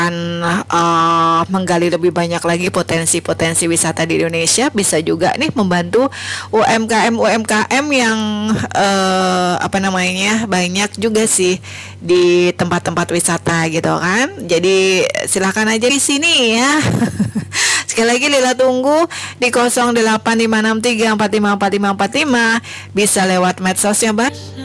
menggali lebih banyak lagi potensi-potensi wisata di Indonesia, bisa juga nih membantu UMKM yang apa namanya, banyak juga sih di tempat-tempat wisata gitu kan. Jadi silahkan aja di sini ya. Sekali lagi Lila tunggu di 085634545545, bisa lewat medsosnya Mbak.